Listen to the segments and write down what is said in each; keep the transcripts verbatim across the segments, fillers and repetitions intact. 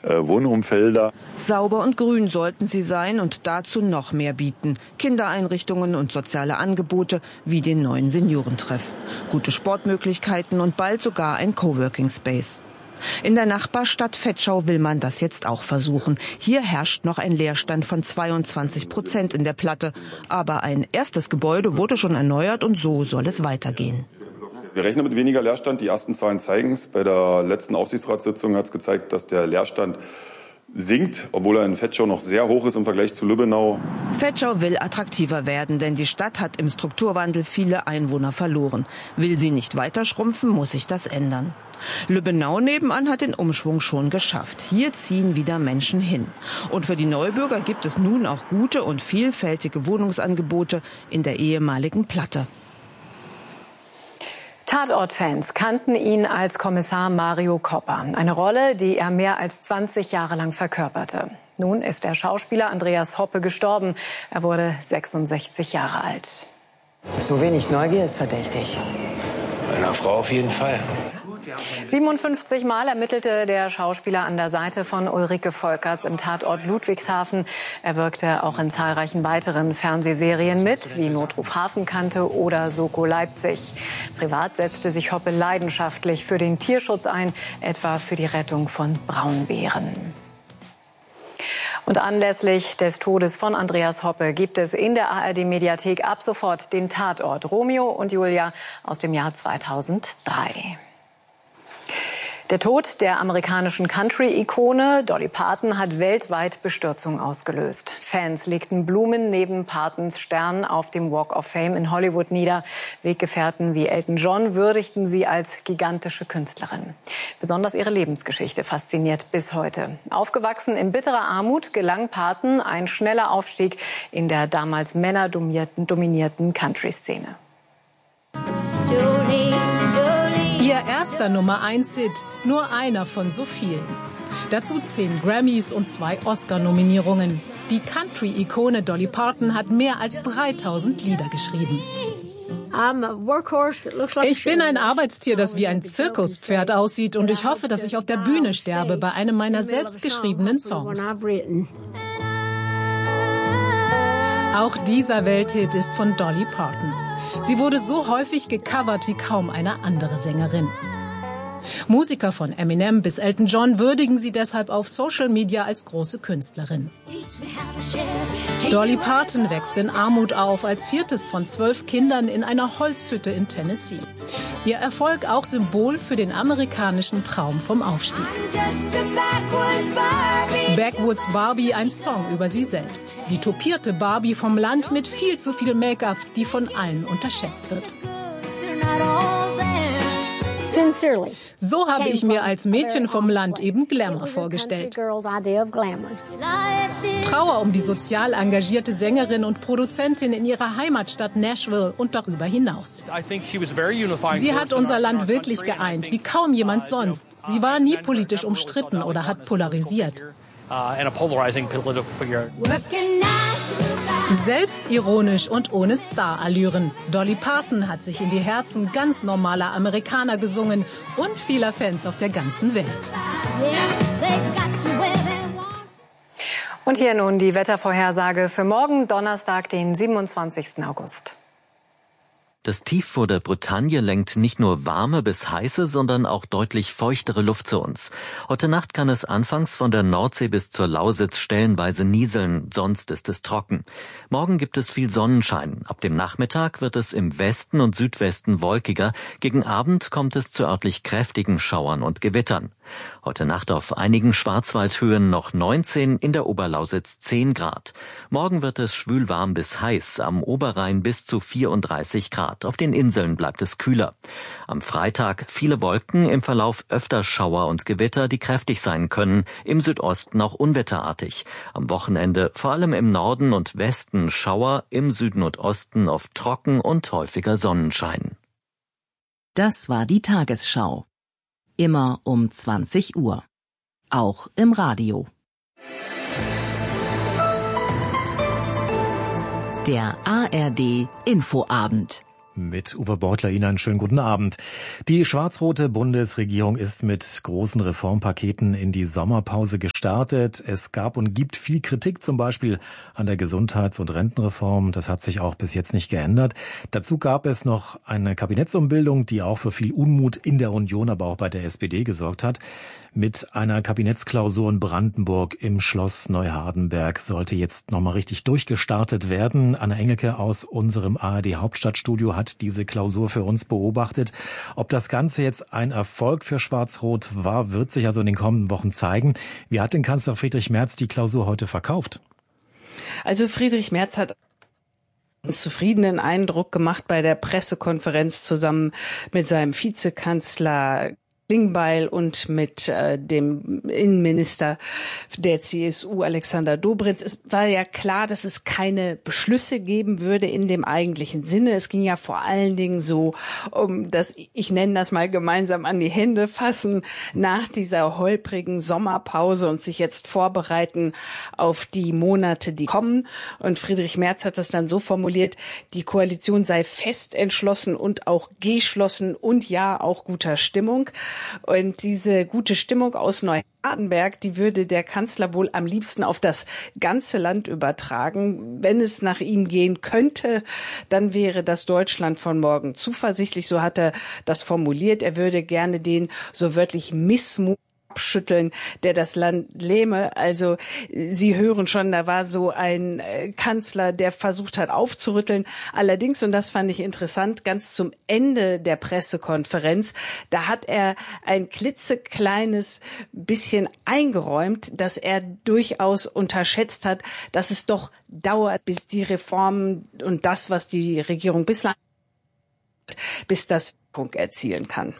äh, Wohnumfelder. Sauber und grün sollten sie sein und dazu noch mehr bieten. Kindereinrichtungen und soziale Angebote wie den neuen Seniorentreff. Gute Sportmöglichkeiten und bald sogar ein Coworking Space. In der Nachbarstadt Vetschau will man das jetzt auch versuchen. Hier herrscht noch ein Leerstand von zweiundzwanzig Prozent in der Platte. Aber ein erstes Gebäude wurde schon erneuert und so soll es weitergehen. Wir rechnen mit weniger Leerstand. Die ersten Zahlen zeigen es. Bei der letzten Aufsichtsratssitzung hat es gezeigt, dass der Leerstand sinkt, obwohl er in Vetschau noch sehr hoch ist im Vergleich zu Lübbenau. Vetschau will attraktiver werden, denn die Stadt hat im Strukturwandel viele Einwohner verloren. Will sie nicht weiter schrumpfen, muss sich das ändern. Lübbenau nebenan hat den Umschwung schon geschafft. Hier ziehen wieder Menschen hin. Und für die Neubürger gibt es nun auch gute und vielfältige Wohnungsangebote in der ehemaligen Platte. Tatort-Fans kannten ihn als Kommissar Mario Coppa. Eine Rolle, die er mehr als zwanzig Jahre lang verkörperte. Nun ist der Schauspieler Andreas Hoppe gestorben. Er wurde sechsundsechzig Jahre alt. So wenig Neugier ist verdächtig. Bei einer Frau auf jeden Fall. siebenundfünfzig Mal ermittelte der Schauspieler an der Seite von Ulrike Volkerts im Tatort Ludwigshafen. Er wirkte auch in zahlreichen weiteren Fernsehserien mit, wie Notruf Hafenkante oder Soko Leipzig. Privat setzte sich Hoppe leidenschaftlich für den Tierschutz ein, etwa für die Rettung von Braunbären. Und anlässlich des Todes von Andreas Hoppe gibt es in der A R D-Mediathek ab sofort den Tatort Romeo und Julia aus dem Jahr zweitausenddrei. Der Tod der amerikanischen Country-Ikone Dolly Parton hat weltweit Bestürzung ausgelöst. Fans legten Blumen neben Partons Stern auf dem Walk of Fame in Hollywood nieder. Weggefährten wie Elton John würdigten sie als gigantische Künstlerin. Besonders ihre Lebensgeschichte fasziniert bis heute. Aufgewachsen in bitterer Armut gelang Parton ein schneller Aufstieg in der damals männerdominierten Country-Szene. Julie, Julie. Ihr erster Nummer eins Hit, nur einer von so vielen. Dazu zehn Grammys und zwei Oscar-Nominierungen. Die Country-Ikone Dolly Parton hat mehr als dreitausend Lieder geschrieben. Ich bin ein Arbeitstier, das wie ein Zirkuspferd aussieht, und ich hoffe, dass ich auf der Bühne sterbe bei einem meiner selbstgeschriebenen Songs. Auch dieser Welthit ist von Dolly Parton. Sie wurde so häufig gecovert wie kaum eine andere Sängerin. Musiker von Eminem bis Elton John würdigen sie deshalb auf Social Media als große Künstlerin. Dolly Parton wächst in Armut auf, als viertes von zwölf Kindern in einer Holzhütte in Tennessee. Ihr Erfolg auch Symbol für den amerikanischen Traum vom Aufstieg. Backwoods Barbie, ein Song über sie selbst. Die topierte Barbie vom Land mit viel zu viel Make-up, die von allen unterschätzt wird. So habe ich mir als Mädchen vom Land eben Glamour vorgestellt. Trauer um die sozial engagierte Sängerin und Produzentin in ihrer Heimatstadt Nashville und darüber hinaus. Sie hat unser Land wirklich geeint, wie kaum jemand sonst. Sie war nie politisch umstritten oder hat polarisiert. Selbstironisch und ohne Starallüren. Dolly Parton hat sich in die Herzen ganz normaler Amerikaner gesungen und vieler Fans auf der ganzen Welt. Und hier nun die Wettervorhersage für morgen, Donnerstag, den siebenundzwanzigsten August. Das Tief vor der Bretagne lenkt nicht nur warme bis heiße, sondern auch deutlich feuchtere Luft zu uns. Heute Nacht kann es anfangs von der Nordsee bis zur Lausitz stellenweise nieseln, sonst ist es trocken. Morgen gibt es viel Sonnenschein. Ab dem Nachmittag wird es im Westen und Südwesten wolkiger. Gegen Abend kommt es zu örtlich kräftigen Schauern und Gewittern. Heute Nacht auf einigen Schwarzwaldhöhen noch neunzehn, in der Oberlausitz zehn Grad. Morgen wird es schwülwarm bis heiß, am Oberrhein bis zu vierunddreißig Grad. Auf den Inseln bleibt es kühler. Am Freitag viele Wolken, im Verlauf öfter Schauer und Gewitter, die kräftig sein können, im Südosten auch unwetterartig. Am Wochenende vor allem im Norden und Westen Schauer, im Süden und Osten oft trocken und häufiger Sonnenschein. Das war die Tagesschau. Immer um zwanzig Uhr. Auch im Radio. Der A R D Infoabend. Mit Uwe Beutler Ihnen einen schönen guten Abend. Die schwarz-rote Bundesregierung ist mit großen Reformpaketen in die Sommerpause gestartet. Es gab und gibt viel Kritik, zum Beispiel an der Gesundheits- und Rentenreform. Das hat sich auch bis jetzt nicht geändert. Dazu gab es noch eine Kabinettsumbildung, die auch für viel Unmut in der Union, aber auch bei der S P D gesorgt hat. Mit einer Kabinettsklausur in Brandenburg im Schloss Neuhardenberg sollte jetzt nochmal richtig durchgestartet werden. Anna Engelke aus unserem A R D Hauptstadtstudio hat diese Klausur für uns beobachtet. Ob das Ganze jetzt ein Erfolg für Schwarz-Rot war, wird sich also in den kommenden Wochen zeigen. Wie hat denn Kanzler Friedrich Merz die Klausur heute verkauft? Also Friedrich Merz hat einen zufriedenen Eindruck gemacht bei der Pressekonferenz zusammen mit seinem Vizekanzler Klingbeil und mit äh, dem Innenminister der C S U, Alexander Dobrindt. Es war ja klar, dass es keine Beschlüsse geben würde in dem eigentlichen Sinne. Es ging ja vor allen Dingen so um das, ich nenne das mal gemeinsam an die Hände fassen, nach dieser holprigen Sommerpause und sich jetzt vorbereiten auf die Monate, die kommen. Und Friedrich Merz hat das dann so formuliert, die Koalition sei fest entschlossen und auch geschlossen und ja, auch guter Stimmung. Und diese gute Stimmung aus Neuhardenberg, die würde der Kanzler wohl am liebsten auf das ganze Land übertragen. Wenn es nach ihm gehen könnte, dann wäre das Deutschland von morgen zuversichtlich. So hat er das formuliert. Er würde gerne den so wörtlich Missmut abschütteln, der das Land lähme. Also Sie hören schon, da war so ein Kanzler, der versucht hat aufzurütteln. Allerdings, und das fand ich interessant, ganz zum Ende der Pressekonferenz, da hat er ein klitzekleines bisschen eingeräumt, dass er durchaus unterschätzt hat, dass es doch dauert, bis die Reformen und das, was die Regierung bislang, bis das Punkt erzielen kann.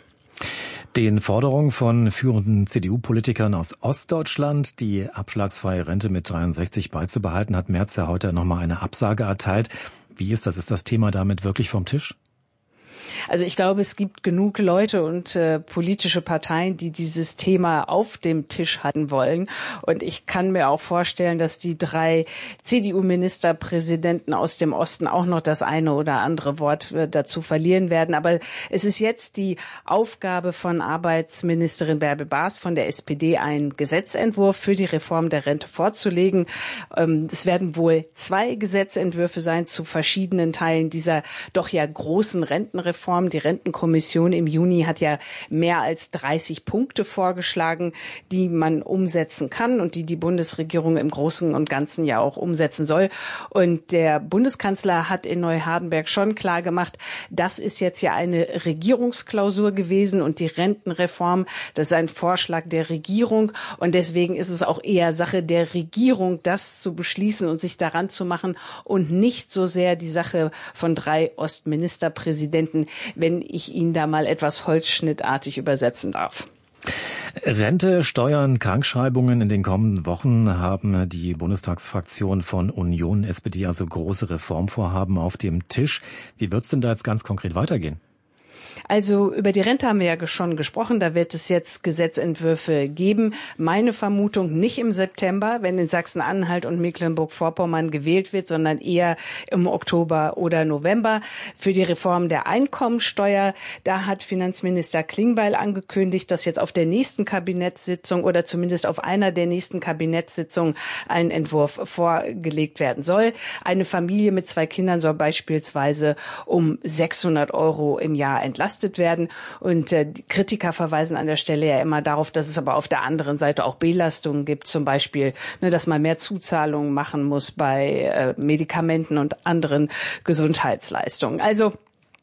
Den Forderungen von führenden C D U-Politikern aus Ostdeutschland, die abschlagsfreie Rente mit dreiundsechzig beizubehalten, hat Merz ja heute nochmal eine Absage erteilt. Wie ist das? Ist das Thema damit wirklich vom Tisch? Also ich glaube, es gibt genug Leute und äh, politische Parteien, die dieses Thema auf dem Tisch halten wollen. Und ich kann mir auch vorstellen, dass die drei C D U-Ministerpräsidenten aus dem Osten auch noch das eine oder andere Wort äh, dazu verlieren werden. Aber es ist jetzt die Aufgabe von Arbeitsministerin Bärbel Baas von der S P D, einen Gesetzentwurf für die Reform der Rente vorzulegen. Ähm, es werden wohl zwei Gesetzentwürfe sein zu verschiedenen Teilen dieser doch ja großen Rentenreform. Die Rentenkommission im Juni hat ja mehr als dreißig Punkte vorgeschlagen, die man umsetzen kann und die die Bundesregierung im Großen und Ganzen ja auch umsetzen soll. Und der Bundeskanzler hat in Neuhardenberg schon klar gemacht, das ist jetzt ja eine Regierungsklausur gewesen und die Rentenreform, das ist ein Vorschlag der Regierung und deswegen ist es auch eher Sache der Regierung, das zu beschließen und sich daran zu machen und nicht so sehr die Sache von drei Ostministerpräsidenten, wenn ich ihn da mal etwas holzschnittartig übersetzen darf. Rente, Steuern, Krankschreibungen in den kommenden Wochen haben die Bundestagsfraktion von Union, S P D, also große Reformvorhaben auf dem Tisch. Wie wird's denn da jetzt ganz konkret weitergehen? Also über die Rente haben wir ja schon gesprochen. Da wird es jetzt Gesetzentwürfe geben. Meine Vermutung nicht im September, wenn in Sachsen-Anhalt und Mecklenburg-Vorpommern gewählt wird, sondern eher im Oktober oder November. Für die Reform der Einkommensteuer, da hat Finanzminister Klingbeil angekündigt, dass jetzt auf der nächsten Kabinettssitzung oder zumindest auf einer der nächsten Kabinettssitzungen ein Entwurf vorgelegt werden soll. Eine Familie mit zwei Kindern soll beispielsweise um sechshundert Euro im Jahr entlastet werden. Und äh, die Kritiker verweisen an der Stelle ja immer darauf, dass es aber auf der anderen Seite auch Belastungen gibt, zum Beispiel, ne, dass man mehr Zuzahlungen machen muss bei äh, Medikamenten und anderen Gesundheitsleistungen. Also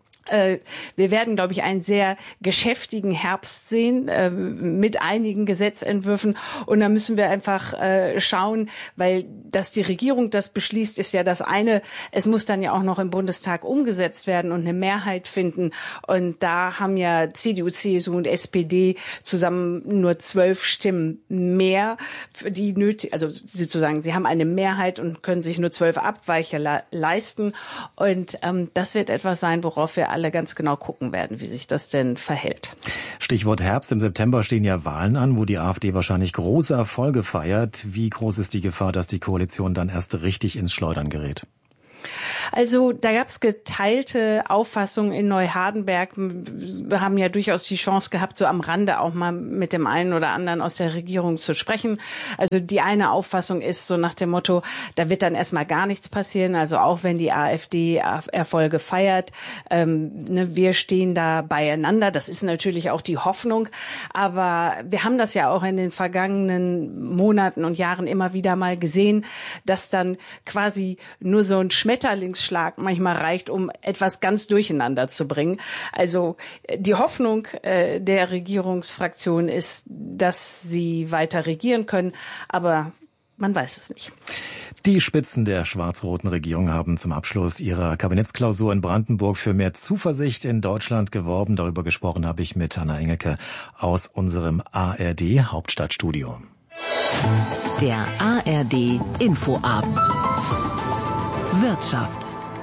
wir werden, glaube ich, einen sehr geschäftigen Herbst sehen äh, mit einigen Gesetzentwürfen. Und da müssen wir einfach äh, schauen, weil dass die Regierung das beschließt, ist ja das eine. Es muss dann ja auch noch im Bundestag umgesetzt werden und eine Mehrheit finden. Und da haben ja C D U, C S U und S P D zusammen nur zwölf Stimmen mehr, für die nötig, also sozusagen, sie haben eine Mehrheit und können sich nur zwölf Abweicher le- leisten. Und ähm, das wird etwas sein, worauf wir alle alle ganz genau gucken werden, wie sich das denn verhält. Stichwort Herbst. Im September stehen ja Wahlen an, wo die AfD wahrscheinlich große Erfolge feiert. Wie groß ist die Gefahr, dass die Koalition dann erst richtig ins Schleudern gerät? Also da gab es geteilte Auffassungen in Neuhardenberg. Wir haben ja durchaus die Chance gehabt, so am Rande auch mal mit dem einen oder anderen aus der Regierung zu sprechen. Also die eine Auffassung ist so nach dem Motto, da wird dann erstmal gar nichts passieren. Also auch wenn die AfD Erfolge feiert, ähm, ne, wir stehen da beieinander. Das ist natürlich auch die Hoffnung. Aber wir haben das ja auch in den vergangenen Monaten und Jahren immer wieder mal gesehen, dass dann quasi nur so ein Schmetterlingsschlag manchmal reicht, um etwas ganz durcheinander zu bringen. Also die Hoffnung äh, der Regierungsfraktion ist, dass sie weiter regieren können, aber man weiß es nicht. Die Spitzen der schwarz-roten Regierung haben zum Abschluss ihrer Kabinettsklausur in Brandenburg für mehr Zuversicht in Deutschland geworben. Darüber gesprochen habe ich mit Anna Engelke aus unserem A R D Hauptstadtstudio. Der A R D Infoabend. Wirtschaft.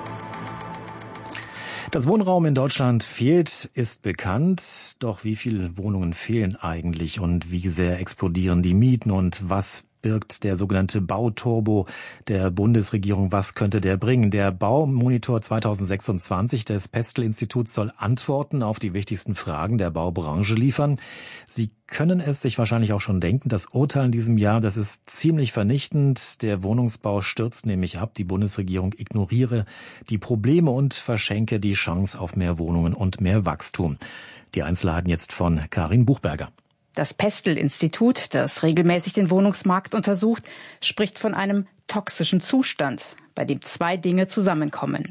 Das Wohnraum in Deutschland fehlt, ist bekannt. Doch wie viele Wohnungen fehlen eigentlich und wie sehr explodieren die Mieten und was birgt der sogenannte Bauturbo der Bundesregierung? Was könnte der bringen? Der Baumonitor zweitausendsechsundzwanzig des Pestel-Instituts soll Antworten auf die wichtigsten Fragen der Baubranche liefern. Sie können es sich wahrscheinlich auch schon denken. Das Urteil in diesem Jahr, das ist ziemlich vernichtend. Der Wohnungsbau stürzt nämlich ab. Die Bundesregierung ignoriere die Probleme und verschenke die Chance auf mehr Wohnungen und mehr Wachstum. Die Einzelheiten jetzt von Karin Buchberger. Das Pestel-Institut, das regelmäßig den Wohnungsmarkt untersucht, spricht von einem toxischen Zustand, bei dem zwei Dinge zusammenkommen.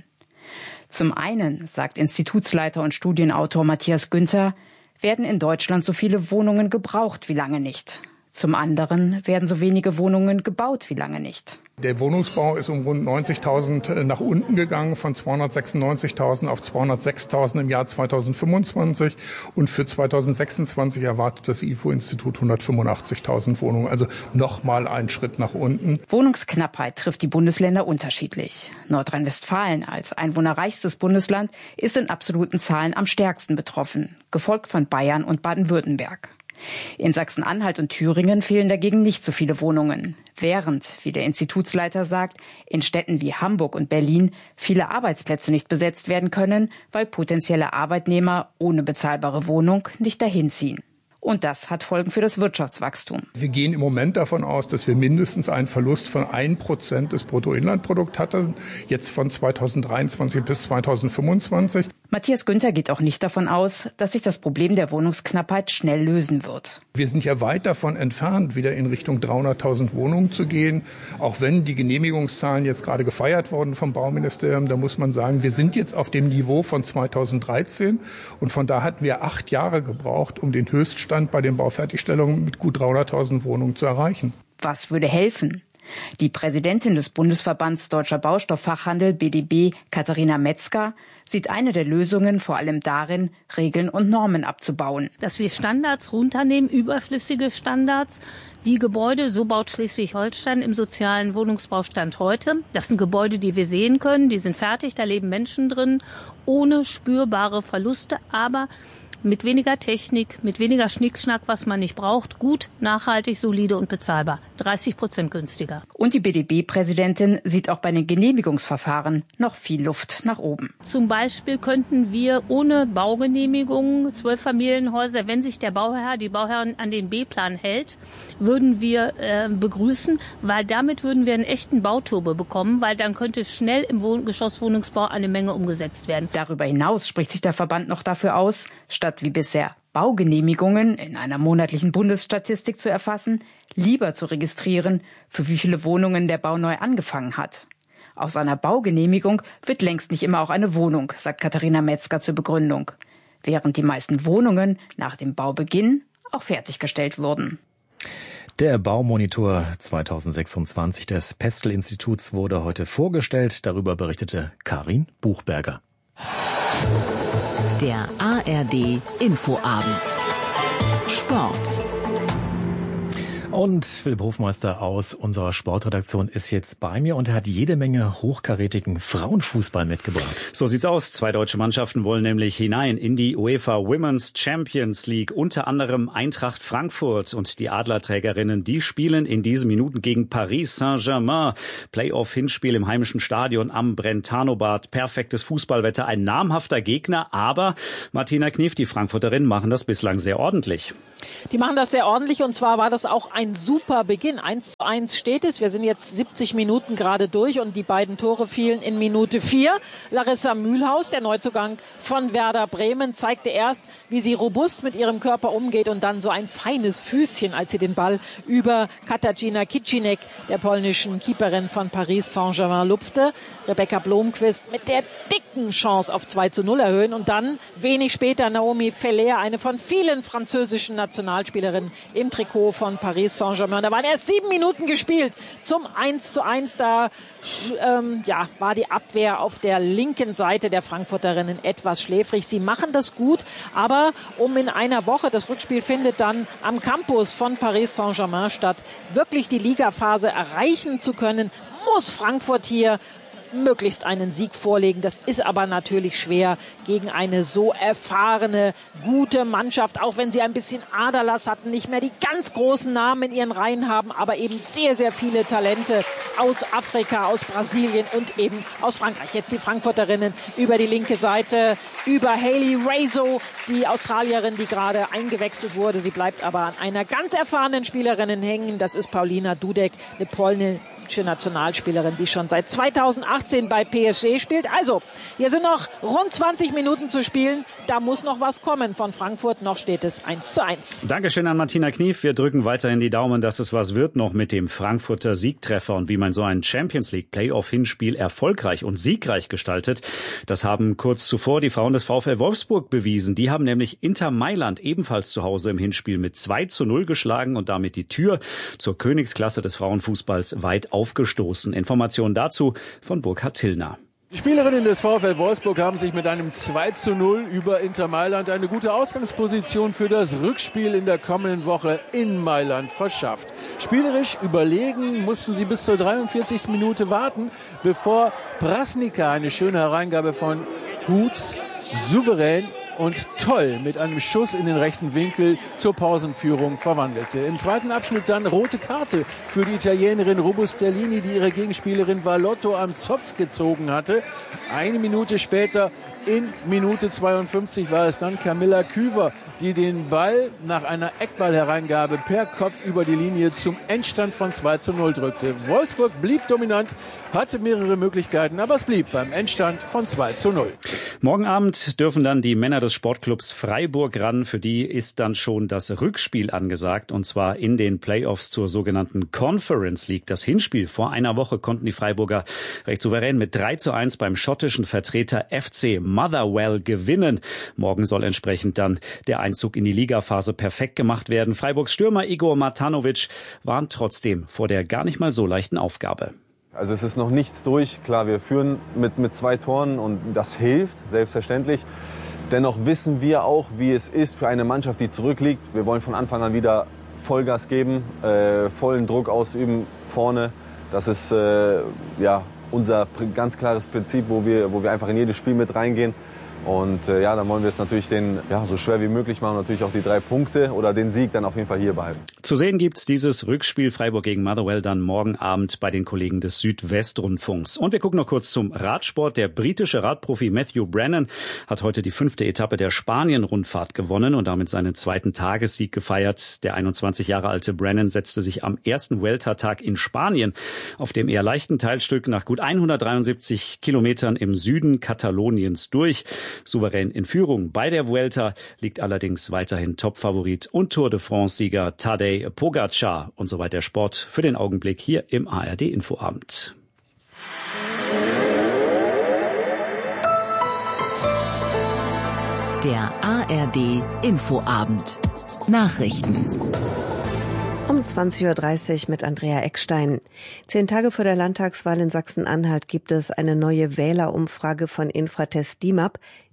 Zum einen, sagt Institutsleiter und Studienautor Matthias Günther, werden in Deutschland so viele Wohnungen gebraucht wie lange nicht. Zum anderen werden so wenige Wohnungen gebaut wie lange nicht. Der Wohnungsbau ist um rund neunzigtausend nach unten gegangen, von zweihundertsechsundneunzigtausend auf zweihundertsechstausend im Jahr zweitausendfünfundzwanzig. Und für zweitausendsechsundzwanzig erwartet das I F O-Institut hundertfünfundachtzigtausend Wohnungen, also nochmal einen Schritt nach unten. Wohnungsknappheit trifft die Bundesländer unterschiedlich. Nordrhein-Westfalen als einwohnerreichstes Bundesland ist in absoluten Zahlen am stärksten betroffen, gefolgt von Bayern und Baden-Württemberg. In Sachsen-Anhalt und Thüringen fehlen dagegen nicht so viele Wohnungen, während, wie der Institutsleiter sagt, in Städten wie Hamburg und Berlin viele Arbeitsplätze nicht besetzt werden können, weil potenzielle Arbeitnehmer ohne bezahlbare Wohnung nicht dahin ziehen. Und das hat Folgen für das Wirtschaftswachstum. Wir gehen im Moment davon aus, dass wir mindestens einen Verlust von ein Prozent des Bruttoinlandprodukts hatten, jetzt von zweitausenddreiundzwanzig bis zweitausendfünfundzwanzig. Matthias Günther geht auch nicht davon aus, dass sich das Problem der Wohnungsknappheit schnell lösen wird. Wir sind ja weit davon entfernt, wieder in Richtung dreihunderttausend Wohnungen zu gehen. Auch wenn die Genehmigungszahlen jetzt gerade gefeiert wurden vom Bauministerium, da muss man sagen, wir sind jetzt auf dem Niveau von zweitausenddreizehn. Und von da hatten wir acht Jahre gebraucht, um den Höchststand bei den Baufertigstellungen mit gut dreihunderttausend Wohnungen zu erreichen. Was würde helfen? Die Präsidentin des Bundesverbands Deutscher Baustofffachhandel B D B, Katharina Metzger, sieht eine der Lösungen vor allem darin, Regeln und Normen abzubauen. Dass wir Standards runternehmen, überflüssige Standards. Die Gebäude, so baut Schleswig-Holstein im sozialen Wohnungsbaustand heute. Das sind Gebäude, die wir sehen können, die sind fertig, da leben Menschen drin, ohne spürbare Verluste, aber mit weniger Technik, mit weniger Schnickschnack, was man nicht braucht, gut, nachhaltig, solide und bezahlbar. dreißig Prozent günstiger. Und die B D B-Präsidentin sieht auch bei den Genehmigungsverfahren noch viel Luft nach oben. Zum Beispiel könnten wir ohne Baugenehmigung zwölf Familienhäuser, wenn sich der Bauherr, die Bauherrin an den B-Plan hält, würden wir äh, begrüßen, weil damit würden wir einen echten Bauturbo bekommen, weil dann könnte schnell im Wohn- Geschosswohnungsbau eine Menge umgesetzt werden. Darüber hinaus spricht sich der Verband noch dafür aus, statt wie bisher Baugenehmigungen in einer monatlichen Bundesstatistik zu erfassen, lieber zu registrieren, für wie viele Wohnungen der Bau neu angefangen hat. Aus einer Baugenehmigung wird längst nicht immer auch eine Wohnung, sagt Katharina Metzger zur Begründung, während die meisten Wohnungen nach dem Baubeginn auch fertiggestellt wurden. Der Baumonitor zweitausendsechsundzwanzig des Pestel-Instituts wurde heute vorgestellt. Darüber berichtete Karin Buchberger. Der A R D Infoabend. Sport. Und Philipp Hofmeister aus unserer Sportredaktion ist jetzt bei mir und er hat jede Menge hochkarätigen Frauenfußball mitgebracht. So sieht's aus. Zwei deutsche Mannschaften wollen nämlich hinein in die UEFA Women's Champions League. Unter anderem Eintracht Frankfurt und die Adlerträgerinnen, die spielen in diesen Minuten gegen Paris Saint-Germain. Playoff-Hinspiel im heimischen Stadion am Brentano-Bad. Perfektes Fußballwetter, ein namhafter Gegner, aber Martina Knief, die Frankfurterinnen, machen das bislang sehr ordentlich. Die machen das sehr ordentlich und zwar war das auch ein super Beginn. eins zu eins steht es. Wir sind jetzt siebzig Minuten gerade durch und die beiden Tore fielen in Minute vier. Larissa Mühlhaus, der Neuzugang von Werder Bremen, zeigte erst, wie sie robust mit ihrem Körper umgeht und dann so ein feines Füßchen, als sie den Ball über Katarzyna Kicinek, der polnischen Keeperin von Paris Saint-Germain, lupfte. Rebecca Blomqvist mit der dicken Chance auf zwei zu null erhöhen und dann wenig später Naomi Feller, eine von vielen französischen Nationalspielerinnen im Trikot von Paris Saint-Germain. Da waren erst sieben Minuten gespielt zum eins zu eins. Da ähm, ja, war die Abwehr auf der linken Seite der Frankfurterinnen etwas schläfrig. Sie machen das gut, aber um in einer Woche, das Rückspiel findet dann am Campus von Paris Saint-Germain statt, wirklich die Ligaphase erreichen zu können, muss Frankfurt hier möglichst einen Sieg vorlegen. Das ist aber natürlich schwer gegen eine so erfahrene, gute Mannschaft, auch wenn sie ein bisschen Aderlass hatten, nicht mehr die ganz großen Namen in ihren Reihen haben, aber eben sehr, sehr viele Talente aus Afrika, aus Brasilien und eben aus Frankreich. Jetzt die Frankfurterinnen über die linke Seite, über Hayley Raso, die Australierin, die gerade eingewechselt wurde. Sie bleibt aber an einer ganz erfahrenen Spielerin hängen. Das ist Paulina Dudek, eine polnische Nationalspielerin, die schon seit zweitausendachtzehn bei P S G spielt. Also, hier sind noch rund zwanzig Minuten zu spielen. Da muss noch was kommen von Frankfurt. Noch steht es eins zu eins. Dankeschön an Martina Knief. Wir drücken weiterhin die Daumen, dass es was wird noch mit dem Frankfurter Siegtreffer. Und wie man so ein Champions League Playoff-Hinspiel erfolgreich und siegreich gestaltet, das haben kurz zuvor die Frauen des VfL Wolfsburg bewiesen. Die haben nämlich Inter Mailand ebenfalls zu Hause im Hinspiel mit zwei zu null geschlagen und damit die Tür zur Königsklasse des Frauenfußballs weit aufgestoßen. Informationen dazu von Burkhard Tillner. Die Spielerinnen des VfL Wolfsburg haben sich mit einem zwei zu null über Inter Mailand eine gute Ausgangsposition für das Rückspiel in der kommenden Woche in Mailand verschafft. Spielerisch überlegen mussten sie bis zur dreiundvierzigsten Minute warten, bevor Prasnica eine schöne Hereingabe von Huth souverän und toll mit einem Schuss in den rechten Winkel zur Pausenführung verwandelte. Im zweiten Abschnitt dann rote Karte für die Italienerin Robustellini, die ihre Gegenspielerin Valotto am Zopf gezogen hatte. Eine Minute später, in Minute zweiundfünfzig, war es dann Camilla Küver, die den Ball nach einer Eckballhereingabe per Kopf über die Linie zum Endstand von zwei zu null drückte. Wolfsburg blieb dominant, hatte mehrere Möglichkeiten, aber es blieb beim Endstand von zwei zu null. Morgen Abend dürfen dann die Männer des Sportclubs Freiburg ran. Für die ist dann schon das Rückspiel angesagt, und zwar in den Playoffs zur sogenannten Conference League. Das Hinspiel vor einer Woche konnten die Freiburger recht souverän mit drei zu eins beim schottischen Vertreter F C Motherwell gewinnen. Morgen soll entsprechend dann der Einzug in die Ligaphase perfekt gemacht werden. Freiburgs Stürmer Igor Matanovic warnt trotzdem vor der gar nicht mal so leichten Aufgabe. Also es ist noch nichts durch. Klar, wir führen mit, mit zwei Toren und das hilft, selbstverständlich. Dennoch wissen wir auch, wie es ist für eine Mannschaft, die zurückliegt. Wir wollen von Anfang an wieder Vollgas geben, äh, vollen Druck ausüben vorne. Das ist äh, ja, unser ganz klares Prinzip, wo wir, wo wir einfach in jedes Spiel mit reingehen. Und äh, ja, dann wollen wir es natürlich den, ja, so schwer wie möglich machen, natürlich auch die drei Punkte oder den Sieg dann auf jeden Fall hier behalten. Zu sehen gibt's dieses Rückspiel Freiburg gegen Motherwell dann morgen Abend bei den Kollegen des Südwestrundfunks. Und wir gucken noch kurz zum Radsport. Der britische Radprofi Matthew Brennan hat heute die fünfte Etappe der Spanien-Rundfahrt gewonnen und damit seinen zweiten Tagessieg gefeiert. Der einundzwanzig Jahre alte Brennan setzte sich am ersten Vuelta-Tag in Spanien auf dem eher leichten Teilstück nach gut hundertdreiundsiebzig Kilometern im Süden Kataloniens durch. Souverän in Führung. Bei der Vuelta liegt allerdings weiterhin Topfavorit und Tour de France-Sieger Tadej Pogačar. Und soweit der Sport für den Augenblick hier im A R D-Infoabend. Der A R D-Infoabend. Nachrichten. Um zwanzig Uhr dreißig mit Andrea Eckstein. Zehn Tage vor der Landtagswahl in Sachsen-Anhalt gibt es eine neue Wählerumfrage von Infratest D I M A P.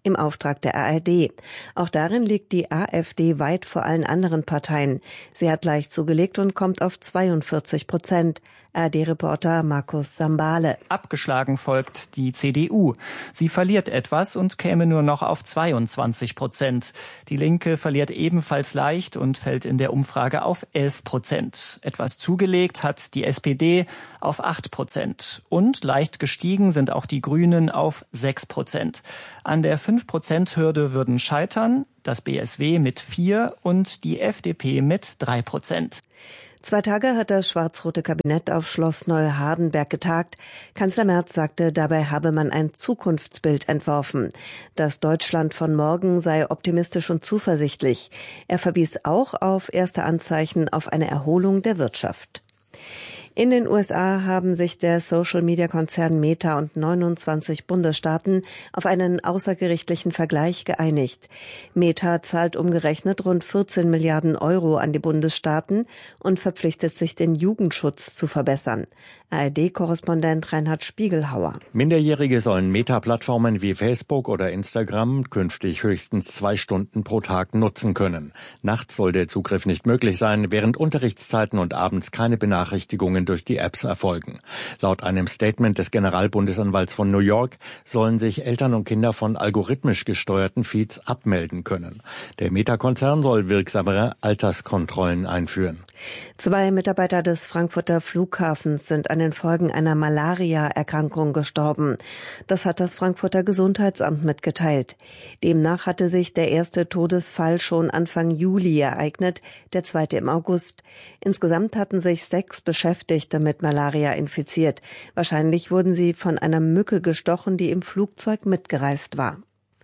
im Auftrag der A R D. Auch darin liegt die AfD weit vor allen anderen Parteien. Sie hat leicht zugelegt und kommt auf zweiundvierzig Prozent. A R D-Reporter Markus Sambale. Abgeschlagen folgt die C D U. Sie verliert etwas und käme nur noch auf zweiundzwanzig Prozent. Die Linke verliert ebenfalls leicht und fällt in der Umfrage auf elf Prozent. Etwas zugelegt hat die S P D auf acht Prozent. Und leicht gestiegen sind auch die Grünen auf sechs Prozent. An der fünf Prozent Hürde würden scheitern das B S W mit vier und die F D P mit drei Prozent. Zwei Tage hat das schwarz-rote Kabinett auf Schloss Neuhardenberg getagt. Kanzler Merz sagte, dabei habe man ein Zukunftsbild entworfen. Das Deutschland von morgen sei optimistisch und zuversichtlich. Er verwies auch auf erste Anzeichen auf eine Erholung der Wirtschaft. In den U S A haben sich der Social-Media-Konzern Meta und neunundzwanzig Bundesstaaten auf einen außergerichtlichen Vergleich geeinigt. Meta zahlt umgerechnet rund vierzehn Milliarden Euro an die Bundesstaaten und verpflichtet sich, den Jugendschutz zu verbessern. A R D-Korrespondent Reinhard Spiegelhauer. Minderjährige sollen Meta-Plattformen wie Facebook oder Instagram künftig höchstens zwei Stunden pro Tag nutzen können. Nachts soll der Zugriff nicht möglich sein, während Unterrichtszeiten und abends keine Benachrichtigungen durch die Apps erfolgen. Laut einem Statement des Generalbundesanwalts von New York sollen sich Eltern und Kinder von algorithmisch gesteuerten Feeds abmelden können. Der Meta-Konzern soll wirksamere Alterskontrollen einführen. Zwei Mitarbeiter des Frankfurter Flughafens sind an den Folgen einer Malaria-Erkrankung gestorben. Das hat das Frankfurter Gesundheitsamt mitgeteilt. Demnach hatte sich der erste Todesfall schon Anfang Juli ereignet, der zweite im August. Insgesamt hatten sich sechs Beschäftigte mit Malaria infiziert. Wahrscheinlich wurden sie von einer Mücke gestochen, die im Flugzeug mitgereist war.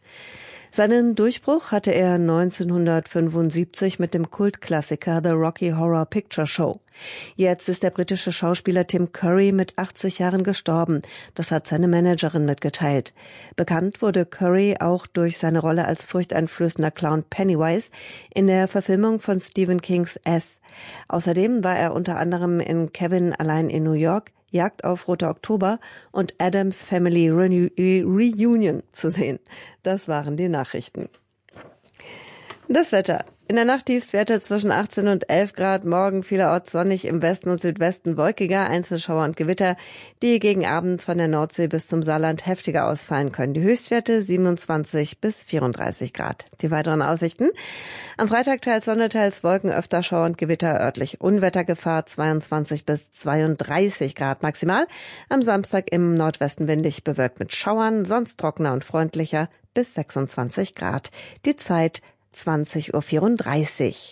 Seinen Durchbruch hatte er neunzehnhundertfünfundsiebzig mit dem Kultklassiker The Rocky Horror Picture Show. Jetzt ist der britische Schauspieler Tim Curry mit achtzig Jahren gestorben. Das hat seine Managerin mitgeteilt. Bekannt wurde Curry auch durch seine Rolle als furchteinflößender Clown Pennywise in der Verfilmung von Stephen Kings S. Außerdem war er unter anderem in Kevin allein in New York, Jagd auf Roter Oktober und Addams Family Reunion zu sehen. Das waren die Nachrichten. Das Wetter. In der Nacht Tiefstwerte zwischen achtzehn und elf Grad, morgen vielerorts sonnig, im Westen und Südwesten wolkiger, einzelne Schauer und Gewitter, die gegen Abend von der Nordsee bis zum Saarland heftiger ausfallen können. Die Höchstwerte siebenundzwanzig bis vierunddreißig Grad. Die weiteren Aussichten. Am Freitag teils Sonne, teils Wolken, öfter Schauer und Gewitter, örtlich Unwettergefahr, zweiundzwanzig bis zweiunddreißig Grad maximal. Am Samstag im Nordwesten windig, bewölkt mit Schauern, sonst trockener und freundlicher bis sechsundzwanzig Grad. Die Zeit zwanzig Uhr vierunddreißig.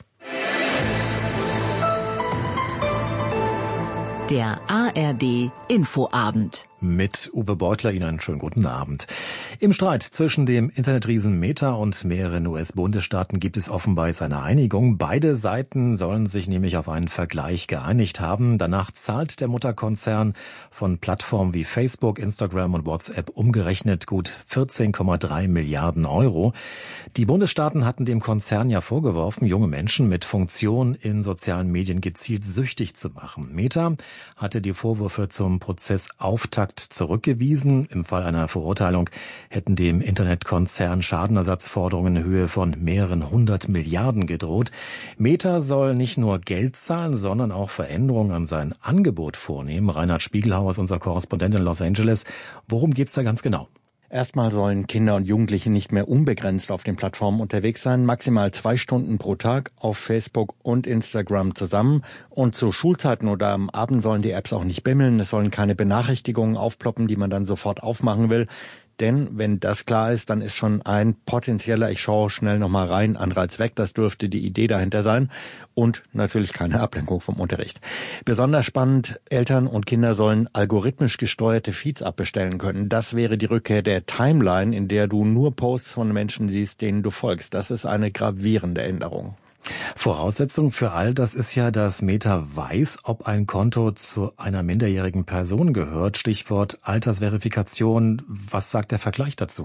Der A R D Infoabend. Mit Uwe Beutler Ihnen einen schönen guten Abend. Im Streit zwischen dem Internetriesen Meta und mehreren U S-Bundesstaaten gibt es offenbar jetzt eine Einigung. Beide Seiten sollen sich nämlich auf einen Vergleich geeinigt haben. Danach zahlt der Mutterkonzern von Plattformen wie Facebook, Instagram und WhatsApp umgerechnet gut vierzehn Komma drei Milliarden Euro. Die Bundesstaaten hatten dem Konzern ja vorgeworfen, junge Menschen mit Funktionen in sozialen Medien gezielt süchtig zu machen. Meta hatte die Vorwürfe zum Prozessauftakt zurückgewiesen. Im Fall einer Verurteilung hätten dem Internetkonzern Schadenersatzforderungen in Höhe von mehreren hundert Milliarden gedroht. Meta soll nicht nur Geld zahlen, sondern auch Veränderungen an sein Angebot vornehmen. Reinhard Spiegelhauer ist unser Korrespondent in Los Angeles. Worum geht's da ganz genau? Erstmal sollen Kinder und Jugendliche nicht mehr unbegrenzt auf den Plattformen unterwegs sein, maximal zwei Stunden pro Tag auf Facebook und Instagram zusammen. Und zu Schulzeiten oder am Abend sollen die Apps auch nicht bimmeln, es sollen keine Benachrichtigungen aufploppen, die man dann sofort aufmachen will. Denn wenn das klar ist, dann ist schon ein potenzieller, ich schaue schnell nochmal rein, Anreiz weg. Das dürfte die Idee dahinter sein. Und natürlich keine Ablenkung vom Unterricht. Besonders spannend, Eltern und Kinder sollen algorithmisch gesteuerte Feeds abbestellen können. Das wäre die Rückkehr der Timeline, in der du nur Posts von Menschen siehst, denen du folgst. Das ist eine gravierende Änderung. Voraussetzung für all das ist ja, dass Meta weiß, ob ein Konto zu einer minderjährigen Person gehört. Stichwort Altersverifikation. Was sagt der Vergleich dazu?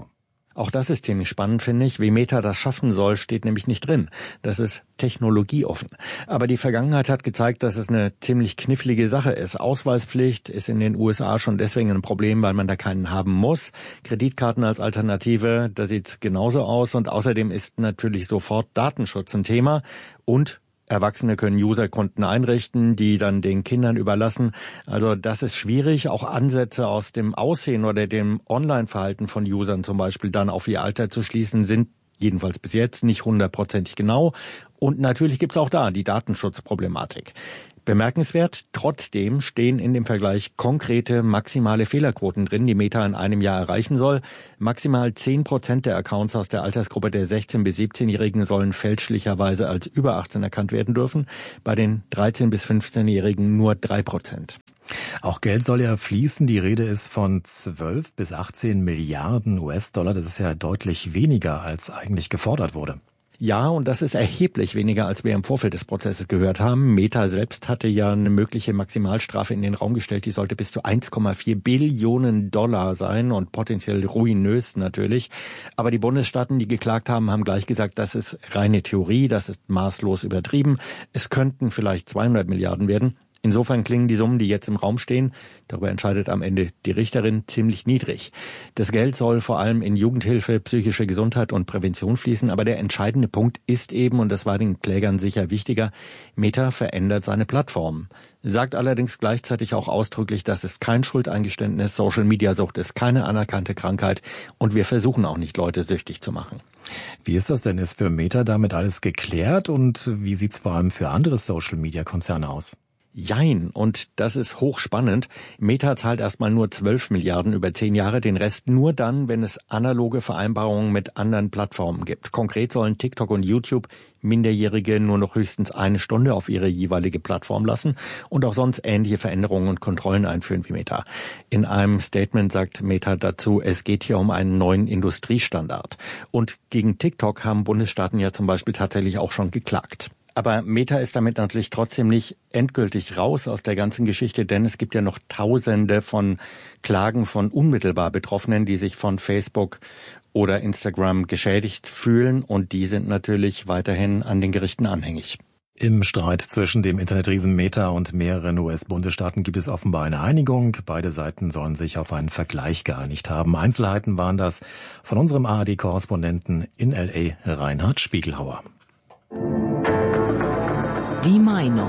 Auch das ist ziemlich spannend, finde ich. Wie Meta das schaffen soll, steht nämlich nicht drin. Das ist technologieoffen. Aber die Vergangenheit hat gezeigt, dass es eine ziemlich knifflige Sache ist. Ausweispflicht ist in den U S A schon deswegen ein Problem, weil man da keinen haben muss. Kreditkarten als Alternative, da sieht's genauso aus. Und außerdem ist natürlich sofort Datenschutz ein Thema. Und Erwachsene können Userkonten einrichten, die dann den Kindern überlassen. Also das ist schwierig. Auch Ansätze aus dem Aussehen oder dem Online-Verhalten von Usern zum Beispiel dann auf ihr Alter zu schließen, sind jedenfalls bis jetzt nicht hundertprozentig genau. Und natürlich gibt's auch da die Datenschutzproblematik. Bemerkenswert, trotzdem stehen in dem Vergleich konkrete maximale Fehlerquoten drin, die Meta in einem Jahr erreichen soll. Maximal zehn Prozent der Accounts aus der Altersgruppe der sechzehn- bis siebzehnjährigen sollen fälschlicherweise als über achtzehn erkannt werden dürfen. Bei den dreizehn- bis fünfzehnjährigen nur drei Prozent. Auch Geld soll ja fließen. Die Rede ist von zwölf bis achtzehn Milliarden U S-Dollar. Das ist ja deutlich weniger, als eigentlich gefordert wurde. Ja, und das ist erheblich weniger, als wir im Vorfeld des Prozesses gehört haben. Meta selbst hatte ja eine mögliche Maximalstrafe in den Raum gestellt, die sollte bis zu eins Komma vier Billionen Dollar sein und potenziell ruinös natürlich. Aber die Bundesstaaten, die geklagt haben, haben gleich gesagt, das ist reine Theorie, das ist maßlos übertrieben. Es könnten vielleicht zweihundert Milliarden werden. Insofern klingen die Summen, die jetzt im Raum stehen, darüber entscheidet am Ende die Richterin, ziemlich niedrig. Das Geld soll vor allem in Jugendhilfe, psychische Gesundheit und Prävention fließen, aber der entscheidende Punkt ist eben, und das war den Klägern sicher wichtiger, Meta verändert seine Plattform. Sagt allerdings gleichzeitig auch ausdrücklich, das ist kein Schuldeingeständnis, Social-Media-Sucht ist keine anerkannte Krankheit und wir versuchen auch nicht, Leute süchtig zu machen. Wie ist das denn? Ist für Meta damit alles geklärt und wie sieht's vor allem für andere Social-Media-Konzerne aus? Jein, und das ist hochspannend. Meta zahlt erstmal nur zwölf Milliarden über zehn Jahre, den Rest nur dann, wenn es analoge Vereinbarungen mit anderen Plattformen gibt. Konkret sollen TikTok und YouTube Minderjährige nur noch höchstens eine Stunde auf ihre jeweilige Plattform lassen und auch sonst ähnliche Veränderungen und Kontrollen einführen wie Meta. In einem Statement sagt Meta dazu, es geht hier um einen neuen Industriestandard. Und gegen TikTok haben Bundesstaaten ja zum Beispiel tatsächlich auch schon geklagt. Aber Meta ist damit natürlich trotzdem nicht endgültig raus aus der ganzen Geschichte, denn es gibt ja noch Tausende von Klagen von unmittelbar Betroffenen, die sich von Facebook oder Instagram geschädigt fühlen, und die sind natürlich weiterhin an den Gerichten anhängig. Im Streit zwischen dem Internetriesen Meta und mehreren U S-Bundesstaaten gibt es offenbar eine Einigung. Beide Seiten sollen sich auf einen Vergleich geeinigt haben. Einzelheiten waren das von unserem A R D-Korrespondenten in L A, Reinhard Spiegelhauer. Die Meinung.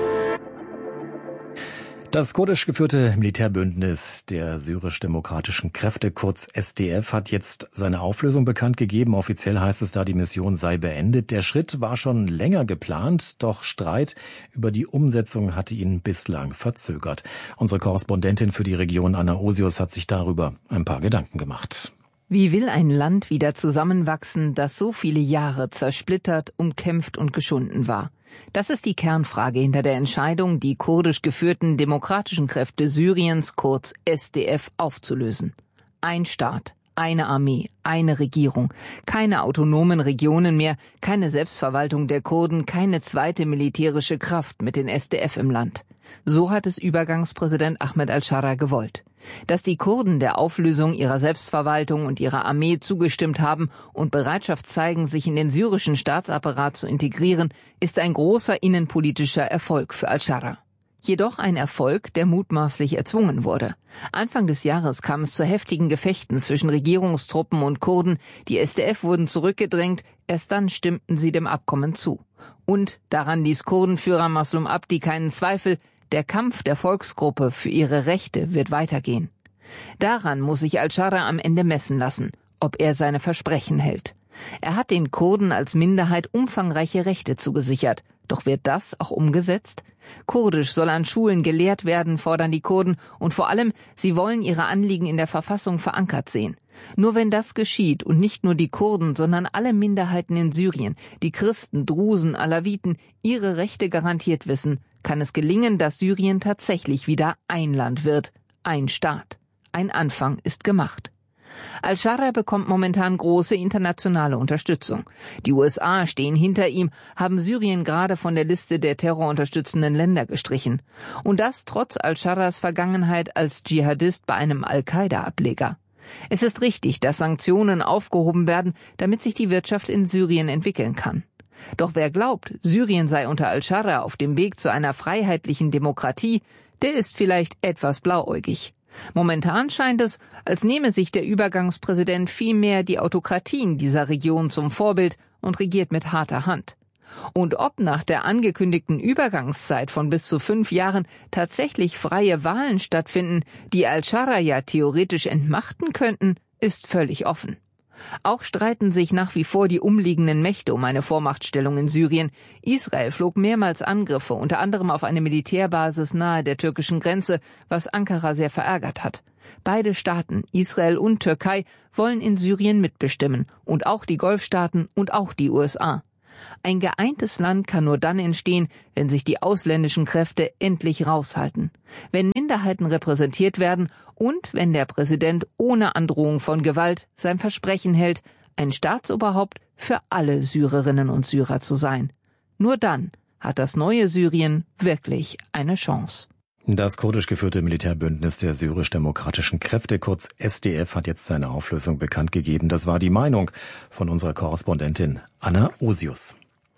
Das kurdisch geführte Militärbündnis der syrisch-demokratischen Kräfte, kurz S D F, hat jetzt seine Auflösung bekannt gegeben. Offiziell heißt es da, die Mission sei beendet. Der Schritt war schon länger geplant, doch Streit über die Umsetzung hatte ihn bislang verzögert. Unsere Korrespondentin für die Region Anna Osius hat sich darüber ein paar Gedanken gemacht. Wie will ein Land wieder zusammenwachsen, das so viele Jahre zersplittert, umkämpft und geschunden war? Das ist die Kernfrage hinter der Entscheidung, die kurdisch geführten demokratischen Kräfte Syriens, kurz S D F, aufzulösen. Ein Staat, eine Armee, eine Regierung, keine autonomen Regionen mehr, keine Selbstverwaltung der Kurden, keine zweite militärische Kraft mit den S D F im Land. So hat es Übergangspräsident Ahmed al-Shara gewollt. Dass die Kurden der Auflösung ihrer Selbstverwaltung und ihrer Armee zugestimmt haben und Bereitschaft zeigen, sich in den syrischen Staatsapparat zu integrieren, ist ein großer innenpolitischer Erfolg für al-Shara. Jedoch ein Erfolg, der mutmaßlich erzwungen wurde. Anfang des Jahres kam es zu heftigen Gefechten zwischen Regierungstruppen und Kurden. Die S D F wurden zurückgedrängt, erst dann stimmten sie dem Abkommen zu. Und daran ließ Kurdenführer Maslum Abdi keinen Zweifel, der Kampf der Volksgruppe für ihre Rechte wird weitergehen. Daran muss sich al-Shara am Ende messen lassen, ob er seine Versprechen hält. Er hat den Kurden als Minderheit umfangreiche Rechte zugesichert. Doch wird das auch umgesetzt? Kurdisch soll an Schulen gelehrt werden, fordern die Kurden, und vor allem, sie wollen ihre Anliegen in der Verfassung verankert sehen. Nur wenn das geschieht und nicht nur die Kurden, sondern alle Minderheiten in Syrien, die Christen, Drusen, Alawiten, ihre Rechte garantiert wissen, kann es gelingen, dass Syrien tatsächlich wieder ein Land wird, ein Staat. Ein Anfang ist gemacht. Al-Shara bekommt momentan große internationale Unterstützung. Die U S A stehen hinter ihm, haben Syrien gerade von der Liste der terrorunterstützenden Länder gestrichen. Und das trotz Al-Sharas Vergangenheit als Dschihadist bei einem Al-Qaida-Ableger. Es ist richtig, dass Sanktionen aufgehoben werden, damit sich die Wirtschaft in Syrien entwickeln kann. Doch wer glaubt, Syrien sei unter al-Scharra auf dem Weg zu einer freiheitlichen Demokratie, der ist vielleicht etwas blauäugig. Momentan scheint es, als nehme sich der Übergangspräsident vielmehr die Autokratien dieser Region zum Vorbild und regiert mit harter Hand. Und ob nach der angekündigten Übergangszeit von bis zu fünf Jahren tatsächlich freie Wahlen stattfinden, die al-Scharra ja theoretisch entmachten könnten, ist völlig offen. Auch streiten sich nach wie vor die umliegenden Mächte um eine Vormachtstellung in Syrien. Israel flog mehrmals Angriffe, unter anderem auf eine Militärbasis nahe der türkischen Grenze, was Ankara sehr verärgert hat. Beide Staaten, Israel und Türkei, wollen in Syrien mitbestimmen, und auch die Golfstaaten und auch die U S A. Ein geeintes Land kann nur dann entstehen, wenn sich die ausländischen Kräfte endlich raushalten, wenn Minderheiten repräsentiert werden und wenn der Präsident ohne Androhung von Gewalt sein Versprechen hält, ein Staatsoberhaupt für alle Syrerinnen und Syrer zu sein. Nur dann hat das neue Syrien wirklich eine Chance. Das kurdisch geführte Militärbündnis der syrisch-demokratischen Kräfte, kurz S D F, hat jetzt seine Auflösung bekannt gegeben. Das war die Meinung von unserer Korrespondentin Anna Osius.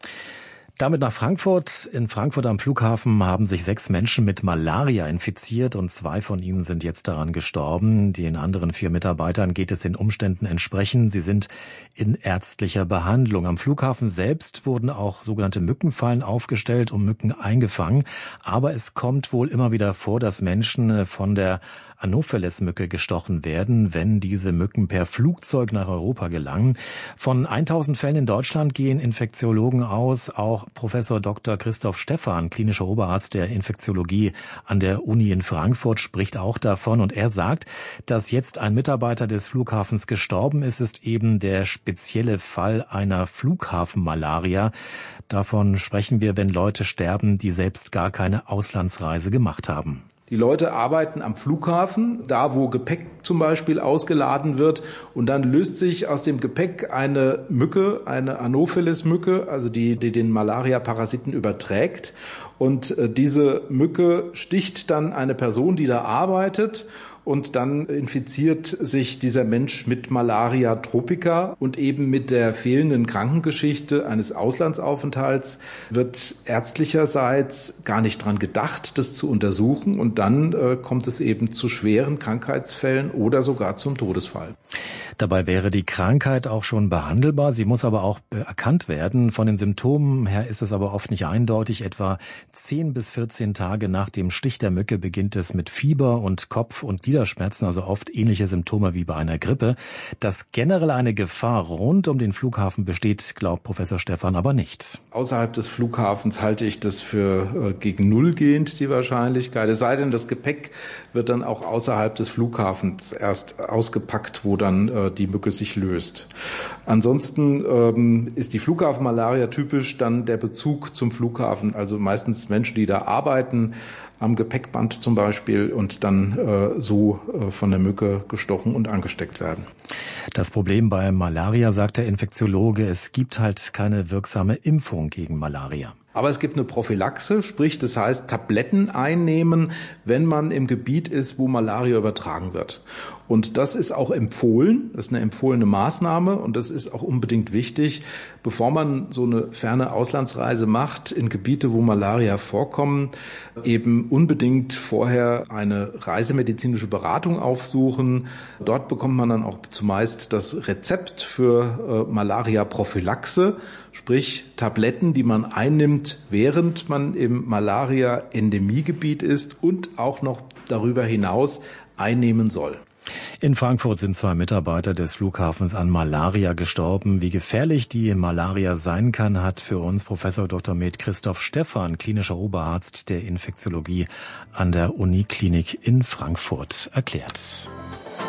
Damit nach Frankfurt. In Frankfurt am Flughafen haben sich sechs Menschen mit Malaria infiziert und zwei von ihnen sind jetzt daran gestorben. Den anderen vier Mitarbeitern geht es den Umständen entsprechend. Sie sind in ärztlicher Behandlung. Am Flughafen selbst wurden auch sogenannte Mückenfallen aufgestellt und Mücken eingefangen. Aber es kommt wohl immer wieder vor, dass Menschen von der Anopheles-Mücke gestochen werden, wenn diese Mücken per Flugzeug nach Europa gelangen. Von tausend Fällen in Deutschland gehen Infektiologen aus. Auch Professor Doktor Christoph Stephan, klinischer Oberarzt der Infektiologie an der Uni in Frankfurt, spricht auch davon. Und er sagt, dass jetzt ein Mitarbeiter des Flughafens gestorben ist, ist eben der spezielle Fall einer Flughafenmalaria. Davon sprechen wir, wenn Leute sterben, die selbst gar keine Auslandsreise gemacht haben. Die Leute arbeiten am Flughafen, da wo Gepäck zum Beispiel ausgeladen wird, und dann löst sich aus dem Gepäck eine Mücke, eine Anopheles-Mücke, also die, die den Malaria-Parasiten überträgt. Und äh, diese Mücke sticht dann eine Person, die da arbeitet, und dann infiziert sich dieser Mensch mit Malaria tropica, und eben mit der fehlenden Krankengeschichte eines Auslandsaufenthalts wird ärztlicherseits gar nicht dran gedacht, das zu untersuchen, und dann äh, kommt es eben zu schweren Krankheitsfällen oder sogar zum Todesfall. Dabei wäre die Krankheit auch schon behandelbar. Sie muss aber auch erkannt werden. Von den Symptomen her ist es aber oft nicht eindeutig. Etwa zehn bis vierzehn Tage nach dem Stich der Mücke beginnt es mit Fieber und Kopf- und Gliederschmerzen, also oft ähnliche Symptome wie bei einer Grippe. Dass generell eine Gefahr rund um den Flughafen besteht, glaubt Professor Stephan aber nicht. Außerhalb des Flughafens halte ich das für äh, gegen Null gehend, die Wahrscheinlichkeit. Es sei denn, das Gepäck wird dann auch außerhalb des Flughafens erst ausgepackt, wo dann äh, die Mücke sich löst. Ansonsten ähm, ist die Flughafenmalaria typisch dann der Bezug zum Flughafen, also meistens Menschen, die da arbeiten, am Gepäckband zum Beispiel, und dann äh, so äh, von der Mücke gestochen und angesteckt werden. Das Problem bei Malaria, sagt der Infektiologe, es gibt halt keine wirksame Impfung gegen Malaria. Aber es gibt eine Prophylaxe, sprich, das heißt Tabletten einnehmen, wenn man im Gebiet ist, wo Malaria übertragen wird. Und das ist auch empfohlen, das ist eine empfohlene Maßnahme, und das ist auch unbedingt wichtig, bevor man so eine ferne Auslandsreise macht in Gebiete, wo Malaria vorkommen, eben unbedingt vorher eine reisemedizinische Beratung aufsuchen. Dort bekommt man dann auch zumeist das Rezept für äh, Malaria-Prophylaxe, sprich Tabletten, die man einnimmt, während man im Malaria-Endemiegebiet ist und auch noch darüber hinaus einnehmen soll. In Frankfurt sind zwei Mitarbeiter des Flughafens an Malaria gestorben. Wie gefährlich die Malaria sein kann, hat für uns Professor Doktor med. Christoph Stephan, klinischer Oberarzt der Infektiologie an der Uniklinik in Frankfurt, erklärt.